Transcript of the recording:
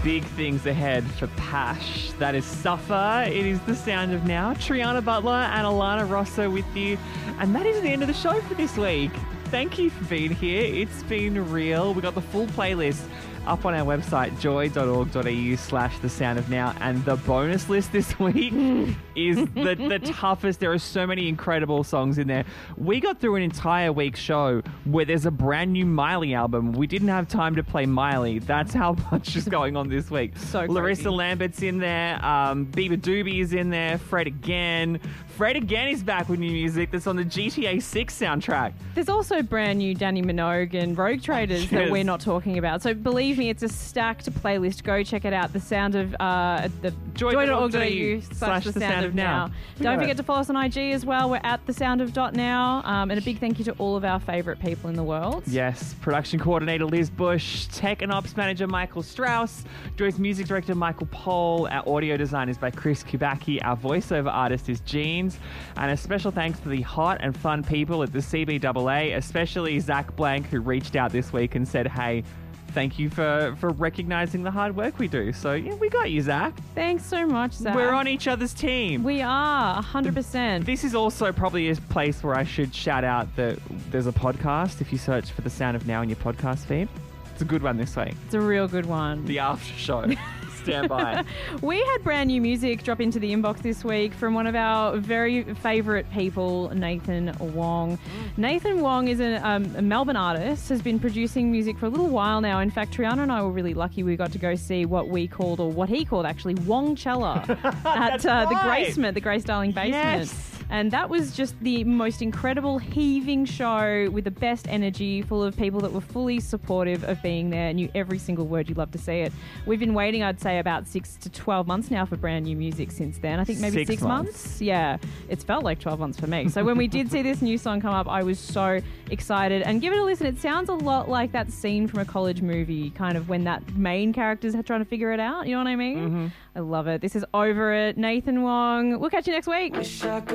big things ahead for Pash. That is Suffer. It is The Sound of Now. Triana Butler and Alana Rosso with you. And that is the end of the show for this week. Thank you for being here. It's been real. We got the full playlist up on our website, joy.org.au/The Sound of Now. And the bonus list this week is the toughest. There are so many incredible songs in there. We got through an entire week's show where there's a brand new Miley album. We didn't have time to play Miley. That's how much is going on this week. So Larissa crazy. Lambert's in there. Bieber Doobie is in there. Fred Again. Fred Again is back with new music that's on the GTA 6 soundtrack. There's also brand new Danny Minogue and Rogue Traders that Yes. we're not talking about. So believe me, it's a stacked playlist. Go check it out. The Sound of the joy.org.au/The Sound of Now. Don't forget to follow us on IG as well. We're at The Sound of .now. And a big thank you to all of our favourite people in the world. Yes, production coordinator Liz Bush, tech and ops manager Michael Strauss, Joy's music director Michael Pohl, our audio design is by Chris Kubacki, our voiceover artist is Jeans, and a special thanks to the hot and fun people at the CBAA, especially Zach Blank, who reached out this week and said, hey, thank you for recognising the hard work we do. So, yeah, we got you, Zach. Thanks so much, Zach. We're on each other's team. We are, 100%. This is also probably a place where I should shout out that there's a podcast. If you search for The Sound of Now in your podcast feed, it's a good one this week. It's a real good one. The after show. Stand by. We had brand new music drop into the inbox this week from one of our very favourite people, Nathan Wong. Nathan Wong is a Melbourne artist, has been producing music for a little while now. In fact, Triana and I were really lucky we got to go see what he called actually, Wongcella at the Grace Darling Basement. Yes. And that was just the most incredible heaving show with the best energy, full of people that were fully supportive of being there, knew every single word. You'd love to see it. We've been waiting, I'd say, about 6 to 12 months now for brand new music since then. I think maybe 6 months. Yeah, it's felt like 12 months for me. So when we did see this new song come up, I was so excited. And give it a listen. It sounds a lot like that scene from a college movie, kind of when that main character's trying to figure it out. You know what I mean? Mm-hmm. I love it. This is Over It. Nathan Wong. We'll catch you next week.